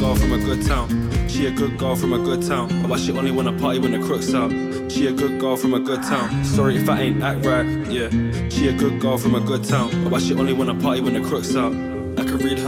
girl from a good town. She a good girl from a good town. But she only wanna party when the crook's out. She a good girl from a good town. Sorry if I ain't act right, yeah. She a good girl from a good town. But she only wanna party when the crook's out. I could read her